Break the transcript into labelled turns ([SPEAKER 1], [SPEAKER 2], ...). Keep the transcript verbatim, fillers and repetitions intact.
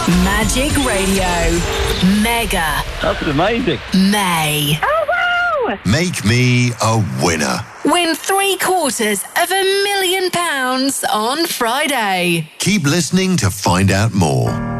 [SPEAKER 1] Magic Radio. Mega.
[SPEAKER 2] That's amazing.
[SPEAKER 1] May.
[SPEAKER 3] Oh, wow!
[SPEAKER 4] Make me a winner.
[SPEAKER 1] Win three quarters of a million pounds on Friday.
[SPEAKER 4] Keep listening to find out more.